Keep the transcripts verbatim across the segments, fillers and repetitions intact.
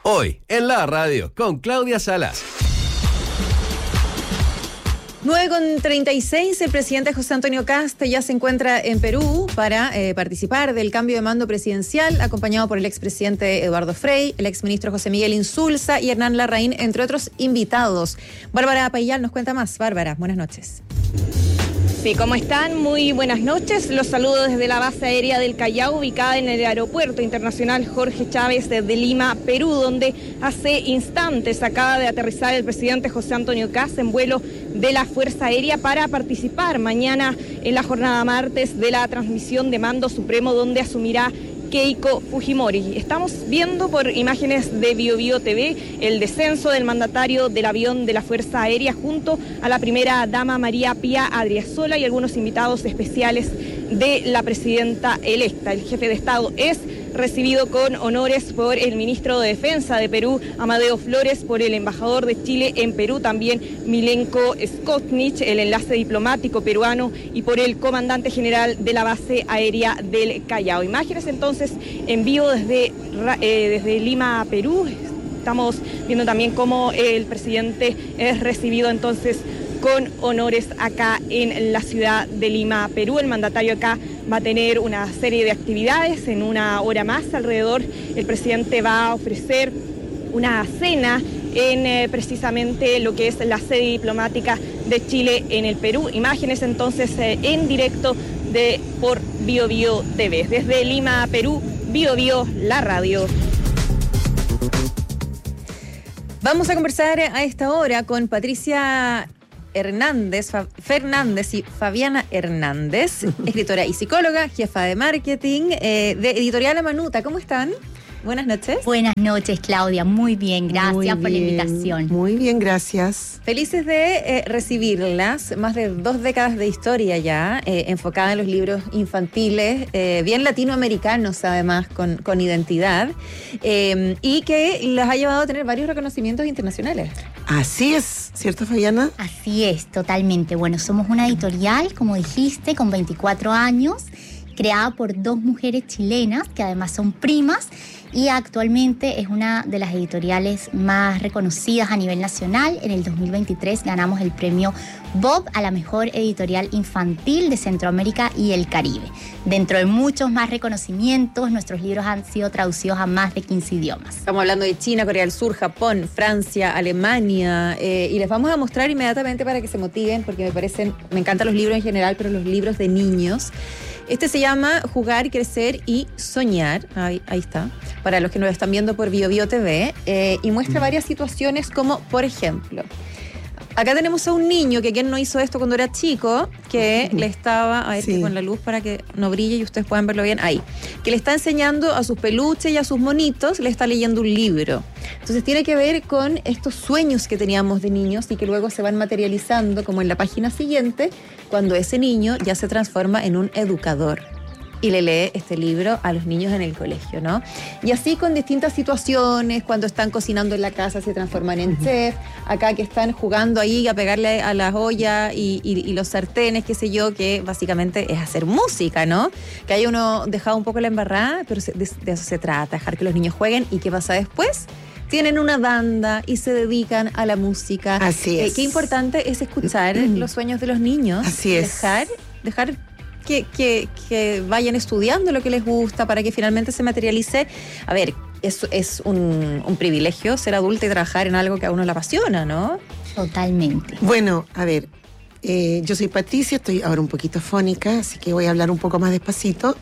Hoy, en la radio, con Claudia Salas. nueve con treinta y seis, el presidente José Antonio Kast ya se encuentra en Perú para eh, participar del cambio de mando presidencial, acompañado por el expresidente Eduardo Frei, el exministro José Miguel Insulza y Hernán Larraín, entre otros invitados. Bárbara Payal nos cuenta más. Bárbara, buenas noches. Sí, ¿cómo están? Muy buenas noches. Los saludo desde la base aérea del Callao, ubicada en el Aeropuerto Internacional Jorge Chávez de Lima, Perú, donde hace instantes acaba de aterrizar el presidente José Antonio Kast en vuelo de la Fuerza Aérea para participar mañana en la jornada martes de la transmisión de mando supremo, donde asumirá Keiko Fujimori. Estamos viendo por imágenes de Bio Bio T V el descenso del mandatario del avión de la Fuerza Aérea junto a la primera dama María Pía Adriasola y algunos invitados especiales de la presidenta electa. El jefe de Estado es recibido con honores por el ministro de Defensa de Perú, Amadeo Flores, por el embajador de Chile en Perú, también Milenko Skotnich, el enlace diplomático peruano, y por el comandante general de la base aérea del Callao. Imágenes entonces en vivo desde, eh, desde Lima, Perú. Estamos viendo también cómo el presidente es recibido entonces con honores acá en la ciudad de Lima, Perú. El mandatario acá va a tener una serie de actividades. En una hora más alrededor el presidente va a ofrecer una cena en eh, precisamente lo que es la sede diplomática de Chile en el Perú. Imágenes entonces eh, en directo de por Bio Bio T V. Desde Lima, Perú, Bio Bio, la radio. Vamos a conversar a esta hora con Patricia Hernández, Fa- Fernández y Fabiana Hernández, escritora y psicóloga, jefa de marketing eh, de Editorial La Manuta. ¿Cómo están? Buenas noches. Buenas noches, Claudia. Muy bien, gracias Muy por la bien, invitación. Muy bien, gracias. Felices de eh, recibirlas. Más de dos décadas de historia ya, eh, enfocada en los libros infantiles, eh, bien latinoamericanos además, con, con identidad, eh, y que las ha llevado a tener varios reconocimientos internacionales. Así es, ¿cierto, Fabiana? Así es, totalmente. Bueno, somos una editorial, como dijiste, con veinticuatro años, creada por dos mujeres chilenas, que además son primas, y actualmente es una de las editoriales más reconocidas a nivel nacional. En el dos mil veintitrés ganamos el premio Bob a la mejor editorial infantil de Centroamérica y el Caribe. Dentro de muchos más reconocimientos, nuestros libros han sido traducidos a más de quince idiomas. Estamos hablando de China, Corea del Sur, Japón, Francia, Alemania, eh, y les vamos a mostrar inmediatamente para que se motiven, porque me parecen, me encantan los libros en general, pero los libros de niños. Este se llama Jugar, Crecer y Soñar. Ahí, ahí está. Para los que nos están viendo por Bio Bio T V. Eh, y muestra varias situaciones como, por ejemplo, acá tenemos a un niño que quien no hizo esto cuando era chico, que le estaba, a ver, Sí. con la luz para que no brille y ustedes puedan verlo bien, ahí, que le está enseñando a sus peluches y a sus monitos, le está leyendo un libro. Entonces tiene que ver con estos sueños que teníamos de niños y que luego se van materializando, como en la página siguiente, cuando ese niño ya se transforma en un educador y le lee este libro a los niños en el colegio, ¿no? Y así con distintas situaciones, cuando están cocinando en la casa se transforman en chef, acá que están jugando ahí a pegarle a las ollas y, y, y los sartenes, qué sé yo, que básicamente es hacer música, ¿no? Que hay uno dejado un poco la embarrada, pero se, de, de eso se trata, dejar que los niños jueguen. ¿Y qué pasa después? Tienen una banda y se dedican a la música. Así es. Eh, qué importante es escuchar los sueños de los niños. Así es. Dejar, dejar que, que, que vayan estudiando lo que les gusta para que finalmente se materialice. A ver, es, es un, un privilegio ser adulto y trabajar en algo que a uno le apasiona, ¿no? Totalmente. Bueno, a ver, eh, yo soy Patricia, estoy ahora un poquito fónica, así que voy a hablar un poco más despacito.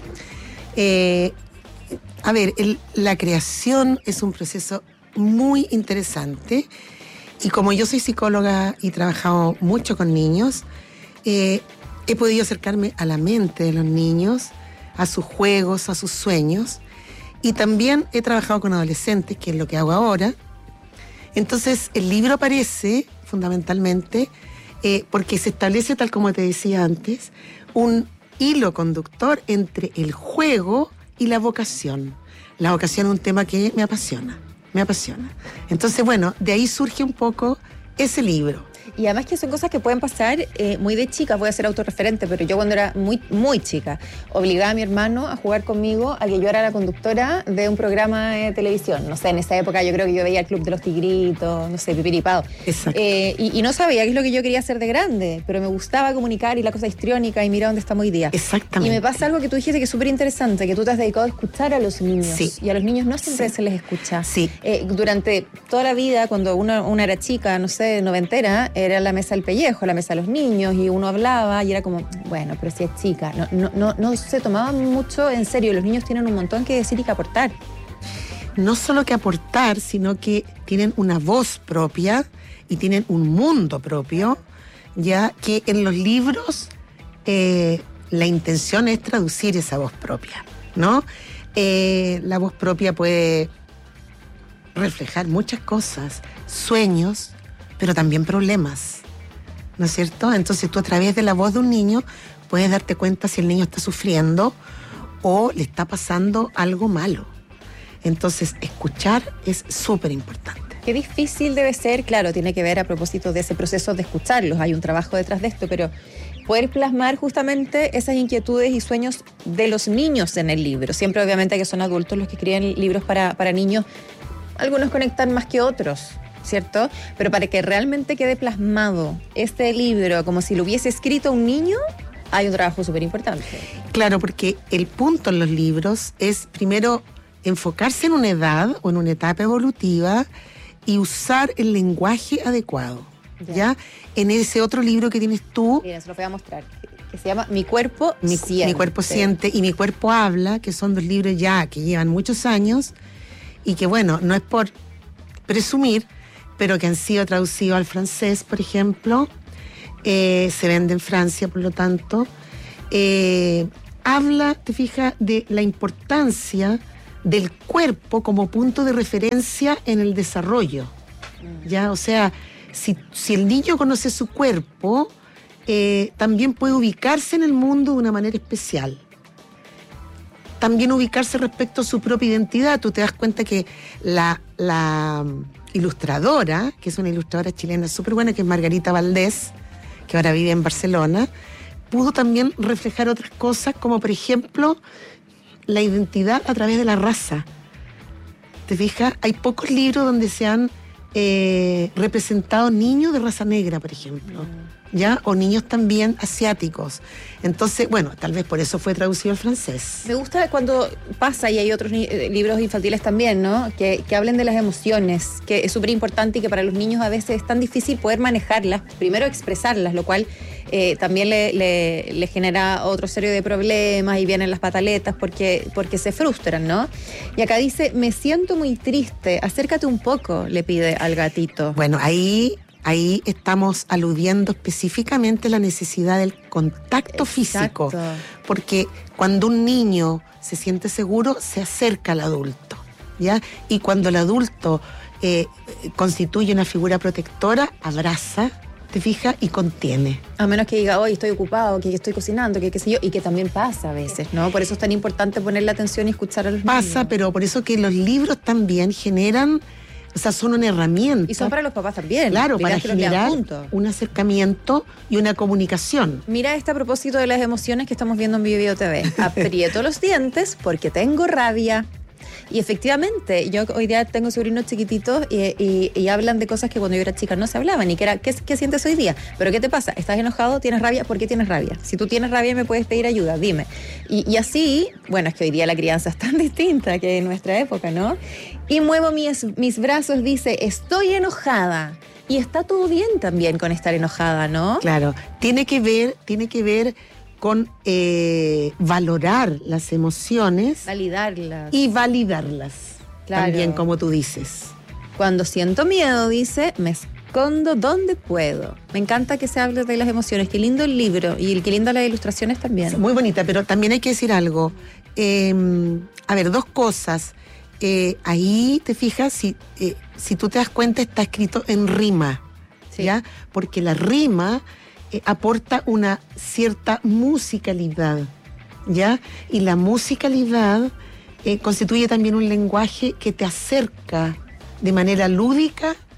Eh, a ver, el, la creación es un proceso muy interesante y como yo soy psicóloga y he trabajado mucho con niños, eh, he podido acercarme a la mente de los niños, a sus juegos, a sus sueños, y también he trabajado con adolescentes, que es lo que hago ahora. Entonces el libro aparece fundamentalmente eh, porque se establece, tal como te decía antes, un hilo conductor entre el juego y la vocación. La vocación es un tema que me apasiona, me apasiona. Entonces, bueno, de ahí surge un poco ese libro. Y además que son cosas que pueden pasar eh, muy de chica, voy a ser autorreferente, pero yo cuando era muy, muy chica, obligaba a mi hermano a jugar conmigo a que yo era la conductora de un programa de televisión. No sé, en esa época yo creo que yo veía el Club de los Tigritos, no sé, Pipiripao. Exacto. Eh, y, y no sabía qué es lo que yo quería hacer de grande, pero me gustaba comunicar y la cosa histriónica y mira dónde estamos hoy día. Exactamente. Y me pasa algo que tú dijiste que es súper interesante, que tú te has dedicado a escuchar a los niños. Sí. Y a los niños no siempre Sí. se les escucha. Sí. Eh, durante toda la vida, cuando uno, una era chica, no sé, noventera, era la mesa del pellejo, la mesa de los niños, y uno hablaba y era como, bueno, pero si es chica. No, no, no, no se tomaba mucho en serio. Los niños tienen un montón que decir y que aportar. No solo que aportar, sino que tienen una voz propia y tienen un mundo propio, ya que en los libros eh, la intención es traducir esa voz propia, ¿no? Eh, la voz propia puede reflejar muchas cosas, sueños, pero también problemas, ¿no es cierto? Entonces tú a través de la voz de un niño puedes darte cuenta si el niño está sufriendo o le está pasando algo malo. Entonces escuchar es súper importante. Qué difícil debe ser, claro, tiene que ver a propósito de ese proceso de escucharlos, hay un trabajo detrás de esto, pero poder plasmar justamente esas inquietudes y sueños de los niños en el libro. Siempre obviamente que son adultos los que escriben libros para, para niños, algunos conectan más que otros, ¿cierto? Pero para que realmente quede plasmado este libro como si lo hubiese escrito un niño, hay un trabajo súper importante. Claro, porque el punto en los libros es primero enfocarse en una edad o en una etapa evolutiva y usar el lenguaje adecuado, ¿ya? ¿ya? En ese otro libro que tienes tú... Mira, se lo voy a mostrar, que se llama Mi Cuerpo mi, Siente. Mi Cuerpo Siente y Mi Cuerpo Habla, que son dos libros ya que llevan muchos años y que, bueno, no es por presumir, pero que han sido traducidos al francés, por ejemplo. Eh, se vende en Francia, por lo tanto. Eh, habla, te fijas, de la importancia del cuerpo como punto de referencia en el desarrollo, ¿ya? O sea, si, si el niño conoce su cuerpo, eh, también puede ubicarse en el mundo de una manera especial. También ubicarse respecto a su propia identidad. Tú te das cuenta que la, la ilustradora, que es una ilustradora chilena súper buena, que es Margarita Valdés, que ahora vive en Barcelona, pudo también reflejar otras cosas, como por ejemplo la identidad a través de la raza. ¿Te fijas? Hay pocos libros donde se han eh, representado niños de raza negra, por ejemplo, ¿ya? O niños también asiáticos. Entonces, bueno, tal vez por eso fue traducido al francés. Me gusta cuando pasa, y hay otros ni- eh, libros infantiles también, ¿no? Que, que hablen de las emociones, que es súper importante y que para los niños a veces es tan difícil poder manejarlas, primero expresarlas, lo cual eh, también le, le, le genera otro serie de problemas y vienen las pataletas porque, porque se frustran, ¿no? Y acá dice, me siento muy triste, acércate un poco, le pide al gatito. Bueno, ahí... Ahí estamos aludiendo específicamente a la necesidad del contacto físico, Exacto. porque cuando un niño se siente seguro, se acerca al adulto, ¿ya? Y cuando el adulto eh, constituye una figura protectora, abraza, te fijas, y contiene. A menos que diga, hoy estoy ocupado, que estoy cocinando, que qué sé yo, y que también pasa a veces, ¿no? Por eso es tan importante ponerle atención y escuchar a los niños. Pasa, pero por eso que los libros también generan, o sea, son una herramienta. Y son para los papás también. Claro, La idea para es que los lean generar juntos. un acercamiento y una comunicación. Mira este a propósito de las emociones que estamos viendo en Bio Bio T V. Aprieto los dientes porque tengo rabia. Y efectivamente, yo hoy día tengo sobrinos chiquititos y, y, y hablan de cosas que cuando yo era chica no se hablaban. Y que era, ¿qué, ¿qué sientes hoy día? ¿Pero qué te pasa? ¿Estás enojado? ¿Tienes rabia? ¿Por qué tienes rabia? Si tú tienes rabia me puedes pedir ayuda, dime. Y, y así, bueno, es que hoy día la crianza es tan distinta que en nuestra época, ¿no? Y muevo mis, mis brazos, dice, estoy enojada. Y está todo bien también con estar enojada, ¿no? Claro, tiene que ver, tiene que ver con eh, valorar las emociones Validarlas. y validarlas. Claro. También, como tú dices. Cuando siento miedo, dice, me escondo donde puedo. Me encanta que se hable de las emociones. Qué lindo el libro y qué lindo las ilustraciones también. Muy bonita, pero también hay que decir algo. Eh, a ver, dos cosas. Eh, ahí, te fijas, si, eh, si tú te das cuenta, está escrito en rima, Sí. ¿ya? Porque la rima eh, aporta una cierta musicalidad, ¿ya? Y la musicalidad eh, constituye también un lenguaje que te acerca de manera lúdica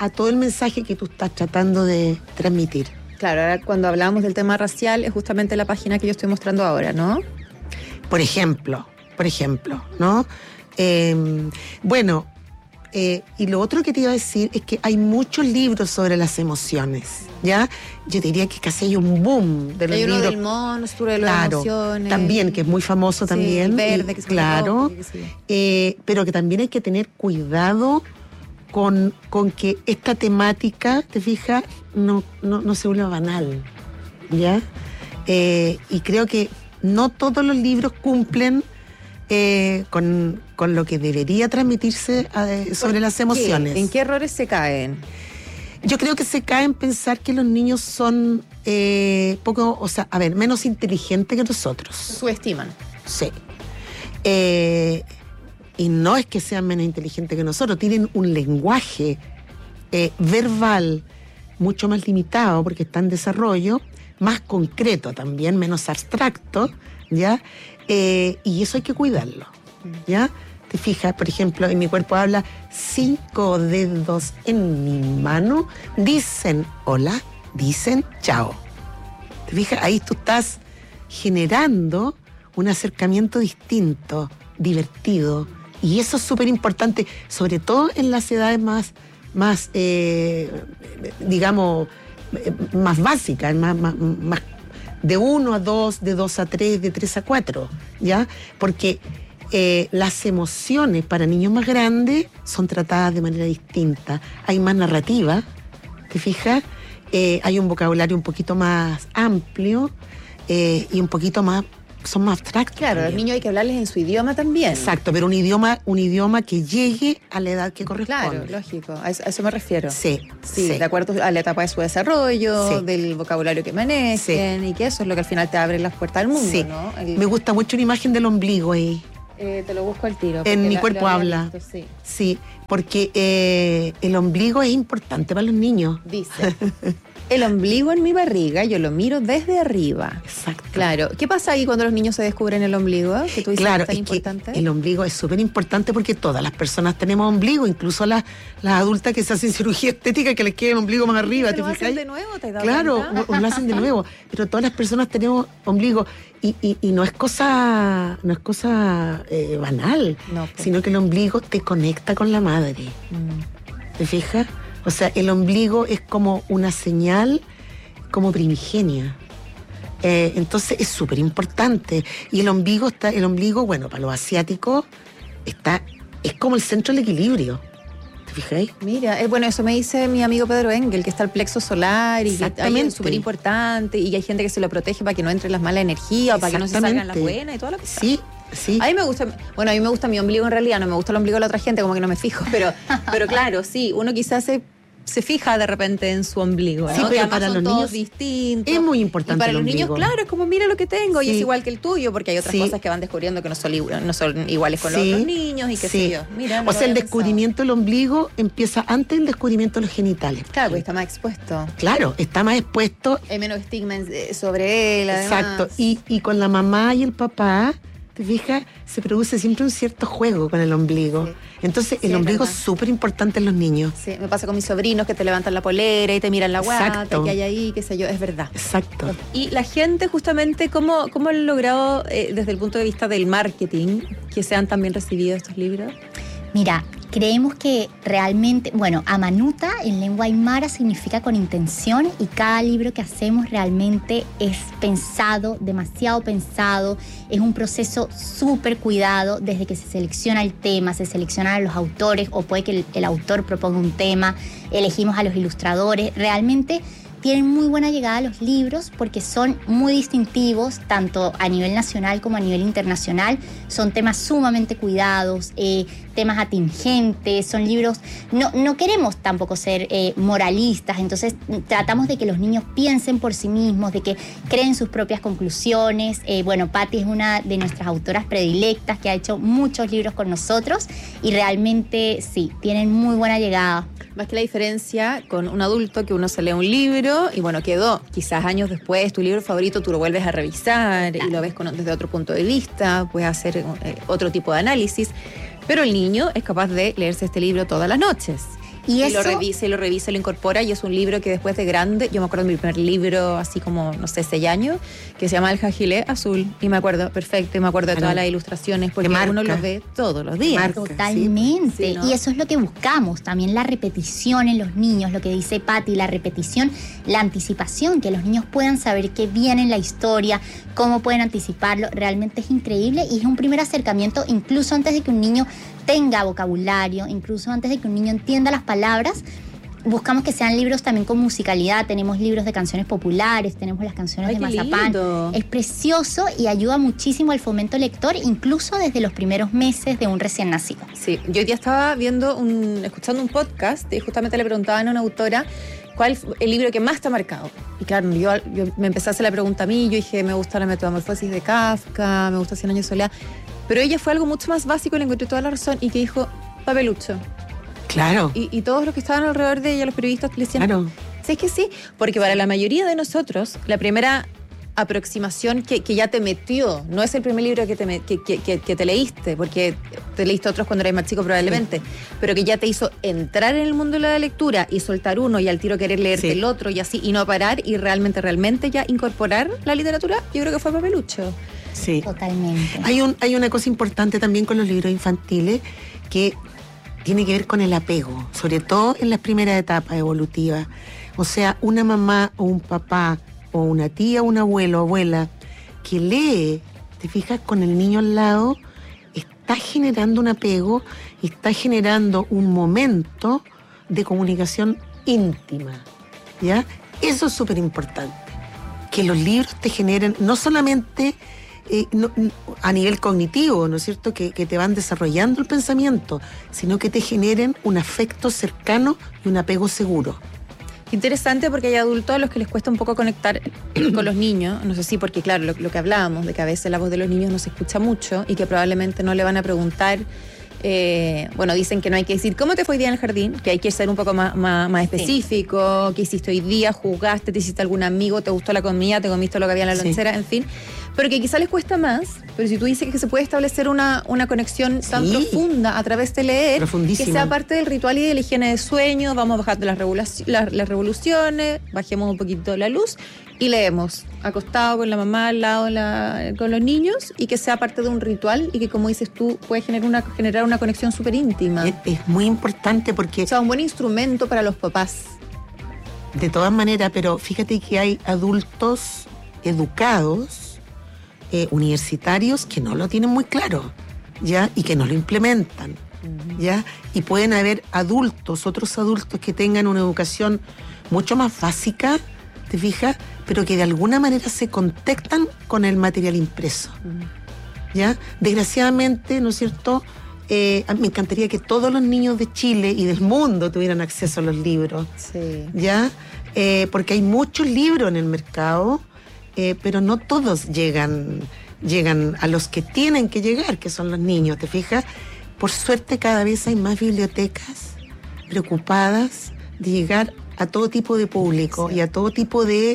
a todo el mensaje que tú estás tratando de transmitir. Claro, ahora cuando hablamos del tema racial es justamente la página que yo estoy mostrando ahora, ¿no? Por ejemplo, por ejemplo, ¿no? Eh, bueno, eh, y lo otro que te iba a decir es que hay muchos libros sobre las emociones, ¿ya? Yo diría que casi hay un boom de los hay uno libros. del monstruo, de las Claro, emociones. también, que es muy famoso también. Sí, verde, y, que se claro, llama sí. eh, pero que también hay que tener cuidado con, con que esta temática, ¿te fijas? No, no, no se vuelva banal, ¿ya? Eh, y creo que no todos los libros cumplen eh, con, con lo que debería transmitirse eh, sobre las emociones. ¿Qué? ¿En qué errores se caen? Yo creo que se cae en pensar que los niños son eh, poco, o sea, a ver, menos inteligentes que nosotros. Subestiman. Sí. Eh, y no es que sean menos inteligentes que nosotros, tienen un lenguaje eh, verbal mucho más limitado porque está en desarrollo, más concreto también, menos abstracto, ¿ya? Eh, y eso hay que cuidarlo, ¿ya? Te fijas, por ejemplo, en mi cuerpo habla cinco dedos en mi mano, dicen hola, dicen chao. Te fijas, ahí tú estás generando un acercamiento distinto, divertido, y eso es súper importante, sobre todo en las edades más, más eh, digamos, más básicas, más, más, más de uno a dos, de dos a tres, de tres a cuatro, ¿ya? Porque eh, las emociones para niños más grandes son tratadas de manera distinta. Hay más narrativa, ¿te fijas? Eh, hay un vocabulario un poquito más amplio eh, y un poquito más, son más abstractos. Claro, a los niños hay que hablarles en su idioma también. Exacto, pero un idioma, un idioma que llegue a la edad que corresponde. Claro, lógico, a eso, a eso me refiero. Sí, sí, sí. de acuerdo a la etapa de su desarrollo, Sí. del vocabulario que manejen, sí. Y que eso es lo que al final te abre las puertas al mundo, Sí. ¿no? El, Me gusta mucho una imagen del ombligo ahí. eh, te lo busco al tiro. En mi la, cuerpo habla. Visto, sí. Sí, porque eh, el ombligo es importante para los niños. Dice, el ombligo en mi barriga, yo lo miro desde arriba. Exacto. Claro. ¿Qué pasa ahí cuando los niños se descubren el ombligo? Que tú dices Claro, que es tan es importante. que el ombligo es súper importante porque todas las personas tenemos ombligo, incluso las, las adultas que se hacen cirugía estética que les queda el ombligo más arriba. ¿Te ¿Te lo hacen fijáis? de nuevo? ¿Te has dado Claro, cuenta? o, o lo hacen de nuevo. Pero todas las personas tenemos ombligo. Y, y, y no es cosa, no es cosa eh, banal, No, pues. sino que el ombligo te conecta con la madre. Mm. ¿Te fijas? O sea, el ombligo es como una señal como primigenia. Eh, entonces es súper importante. Y el ombligo está, el ombligo, bueno, para los asiáticos, está, es como el centro del equilibrio. ¿Te fijáis? Mira, eh, bueno, eso me dice mi amigo Pedro Engel, que está el plexo solar y que Exactamente. es súper importante y que hay gente que se lo protege para que no entren las malas energías, para que no se salgan las buenas y todo lo que sea. Sí, sí. A mí me gusta, bueno, a mí me gusta mi ombligo en realidad, no me gusta el ombligo de la otra gente, como que no me fijo, pero, pero claro, sí, uno quizás se, se fija de repente en su ombligo, ¿no? Sí, pero que además para son los todos niños distintos. es muy importante Y para el los niños, ombligo. claro, es como mira lo que tengo y Sí. es igual que el tuyo, porque hay otras Sí. cosas que van descubriendo que no son, igual- no son iguales con los Sí. otros niños y qué Sí. sé yo. Mira, no o lo sea, el había descubrimiento del ombligo empieza antes del descubrimiento de los genitales. pensado. Claro, porque está más expuesto. Claro, está más expuesto. Hay menos estigma en- eh, sobre él, además. Exacto. Y, y con la mamá y el papá, ¿te fijas? Se produce siempre un cierto juego con el ombligo. Sí. Entonces, Sí, el es ombligo es verdad. súper importante en los niños. Sí, me pasa con mis sobrinos que te levantan la polera y te miran la guata, Exacto. que hay ahí, qué sé yo, es verdad. Exacto. Y la gente, justamente, ¿cómo, cómo han logrado, eh, desde el punto de vista del marketing, que sean tan bien recibidos estos libros? Mira, creemos que realmente, bueno, Amanuta en lengua aymara significa con intención y cada libro que hacemos realmente es pensado, demasiado pensado, es un proceso súper cuidado desde que se selecciona el tema, se seleccionan a los autores o puede que el, el autor proponga un tema, elegimos a los ilustradores, realmente tienen muy buena llegada a los libros porque son muy distintivos, tanto a nivel nacional como a nivel internacional. Son temas sumamente cuidados, eh, temas atingentes, son libros... No, no queremos tampoco ser eh, moralistas, entonces tratamos de que los niños piensen por sí mismos, de que creen sus propias conclusiones. Eh, bueno, Patti es una de nuestras autoras predilectas que ha hecho muchos libros con nosotros y realmente sí, tienen muy buena llegada. Más que la diferencia con un adulto que uno se lee un libro y bueno, quedó. Quizás años después tu libro favorito tú lo vuelves a revisar y lo ves con, desde otro punto de vista, puedes hacer eh, otro tipo de análisis, pero el niño es capaz de leerse este libro todas las noches. Y, Y, eso, lo revisa y lo revisa, lo incorpora, y es un libro que después de grande, yo me acuerdo de mi primer libro, así como, no sé, seis años, que se llama El Jagilé Azul, y me acuerdo perfecto, y me acuerdo de Claro. todas las ilustraciones, porque Que marca. uno los ve todos los días. Marca. Totalmente. Sí, ¿no? Y eso es lo que buscamos, también la repetición en los niños, lo que dice Patti, la repetición, la anticipación, que los niños puedan saber qué viene en la historia, cómo pueden anticiparlo, realmente es increíble y es un primer acercamiento incluso antes de que un niño tenga vocabulario, incluso antes de que un niño entienda las palabras. Buscamos que sean libros también con musicalidad, tenemos libros de canciones populares, tenemos las canciones Ay, de qué Mazapán. lindo. Es precioso y ayuda muchísimo al fomento lector, incluso desde los primeros meses de un recién nacido. Sí, yo hoy día estaba viendo un, escuchando un podcast y justamente le preguntaban a una autora cuál fue el libro que más te ha marcado. Y claro, yo, yo me empecé a hacer la pregunta a mí, yo dije, me gusta La Metamorfosis de Kafka, me gusta Cien años de soledad, pero ella fue algo mucho más básico, le encontré toda la razón, y que dijo, Papelucho. Claro, Y, y todos los que estaban alrededor de ella, los periodistas, le decían, claro. ¿sabes que sí? Porque para la mayoría de nosotros, la primera aproximación que, que ya te metió, no es el primer libro que te, me- que, que, que, que te leíste, porque te leíste otros cuando eras más chico probablemente, sí. Pero que ya te hizo entrar en el mundo de la lectura y soltar uno y al tiro querer leerte Sí. el otro y así, y no parar y realmente, realmente ya incorporar la literatura, yo creo que fue Papelucho. Sí. Totalmente. Hay, un, hay una cosa importante también con los libros infantiles que tiene que ver con el apego, sobre todo en las primeras etapas evolutivas. O sea, una mamá o un papá o una tía, un abuelo o abuela que lee, te fijas, con el niño al lado, está generando un apego, está generando un momento de comunicación íntima, ¿ya? Eso es súper importante, que los libros te generen no solamente eh, no, a nivel cognitivo, ¿no es cierto?, que, que te van desarrollando el pensamiento, sino que te generen un afecto cercano y un apego seguro. Interesante, porque hay adultos a los que les cuesta un poco conectar con los niños, no sé si porque claro, lo, lo que hablábamos, de que a veces la voz de los niños no se escucha mucho y que probablemente no le van a preguntar, eh, bueno, dicen que no hay que decir ¿cómo te fue hoy día en el jardín? Que hay que ser un poco más, más, más específico, sí. ¿Qué hiciste hoy día? ¿Jugaste? ¿Te hiciste algún amigo? ¿Te gustó la comida? ¿Te comiste lo que había en la Sí. lonchera? En fin, pero que quizá les cuesta más, pero si tú dices que se puede establecer una, una conexión tan Sí. profunda a través de leer, que Profundísima. sea parte del ritual y de la higiene de sueño, vamos bajando las, regulaci- las, las revoluciones, bajemos un poquito la luz y leemos, acostado con la mamá al lado de la- con los niños, y que sea parte de un ritual y que, como dices tú, puede generar una, generar una conexión súper íntima. Es, es muy importante porque O sea, un buen instrumento para los papás. de todas maneras, pero fíjate que hay adultos educados, eh, universitarios, que no lo tienen muy claro, ¿ya? Y que no lo implementan, ¿ya? Y pueden haber adultos, otros adultos que tengan una educación mucho más básica, ¿te fijas? Pero que de alguna manera se contactan con el material impreso, ¿ya? Desgraciadamente, ¿no es cierto?, Eh, a mí me encantaría que todos los niños de Chile y del mundo tuvieran acceso a los libros, Sí. ¿ya? Eh, porque hay muchos libros en el mercado, eh, pero no todos llegan, llegan a los que tienen que llegar, que son los niños, ¿te fijas? Por suerte cada vez hay más bibliotecas preocupadas de llegar a todo tipo de público, sí, y a todo tipo de...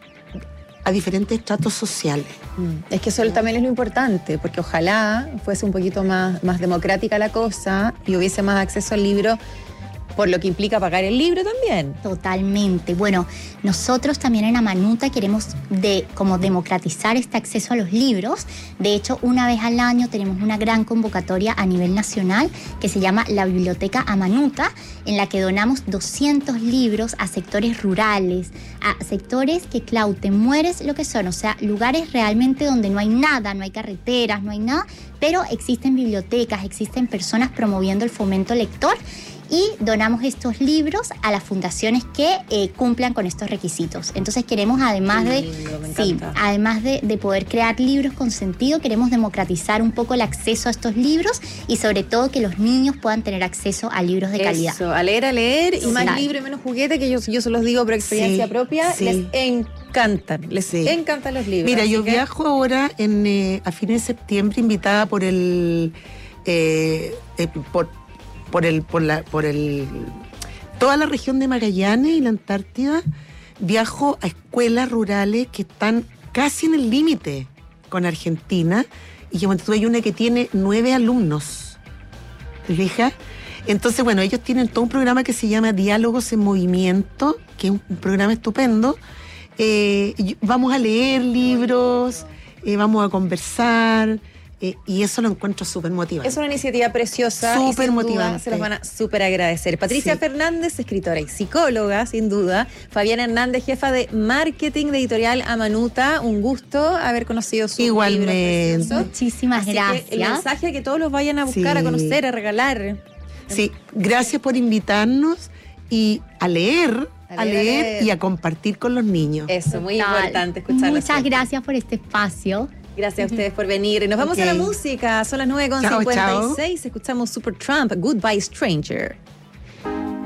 a diferentes estratos sociales. Es que eso también es lo importante, porque ojalá fuese un poquito más, más democrática la cosa y hubiese más acceso al libro, por lo que implica pagar el libro también. Totalmente. Bueno, nosotros también en Amanuta queremos de, como democratizar este acceso a los libros. De hecho, una vez al año tenemos una gran convocatoria a nivel nacional que se llama la Biblioteca Amanuta, en la que donamos doscientos libros a sectores rurales, a sectores que, Clau, te mueres lo que son, o sea, lugares realmente donde no hay nada, no hay carreteras, no hay nada, pero existen bibliotecas, existen personas promoviendo el fomento lector, y donamos estos libros a las fundaciones que eh, cumplan con estos requisitos. Entonces queremos, además Qué de lindo, me sí, encanta. además de, de poder crear libros con sentido, queremos democratizar un poco el acceso a estos libros y sobre todo que los niños puedan tener acceso a libros de calidad. Eso, a leer, a leer, y más Total. libro y menos juguete, que yo, yo se los digo por experiencia Sí, propia, sí. les encantan, les Sí. encantan los libros. Mira, así yo que- viajo ahora en, eh, a fines de septiembre, invitada por el, eh, eh, por, por el, por la, por el, toda la región de Magallanes y la Antártida. Viajo a escuelas rurales que están casi en el límite con Argentina, y que tú hay una que tiene nueve alumnos, ¿te fijas? Entonces, bueno, ellos tienen todo un programa que se llama Diálogos en Movimiento, que es un programa estupendo. Eh, vamos a leer libros, eh, vamos a conversar, eh, y eso lo encuentro súper motivante. Es una iniciativa preciosa. Súper y sin motivante. duda se los van a súper agradecer. Patricia Sí. Fernández, escritora y psicóloga, sin duda. Fabiana Hernández, jefa de marketing de Editorial Amanuta. Un gusto haber conocido su Igualmente. libro precioso. Muchísimas Así gracias. que el mensaje que todos los vayan a buscar, Sí. a conocer, a regalar. Sí, gracias por invitarnos y a leer, A a leer, leer, a leer. y a compartir con los niños. Eso, muy Total. importante escucharlo. Muchas siempre. gracias por este espacio. Gracias a ustedes por venir. Nos vamos Ok. a la música. Son las nueve con Chao, cincuenta y chao. seis. Escuchamos Supertramp, Goodbye Stranger.